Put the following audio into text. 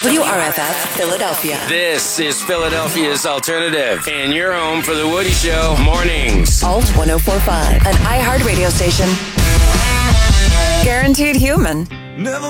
WRFF Philadelphia. This is Philadelphia's Alternative, and you're home for The Woody Show mornings. Alt 1045, an iHeart radio station. Guaranteed human. Never